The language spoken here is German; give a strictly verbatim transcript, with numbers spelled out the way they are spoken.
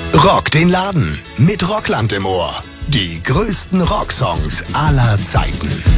Rock den Laden mit Rockland im Ohr. Die größten Rocksongs aller Zeiten.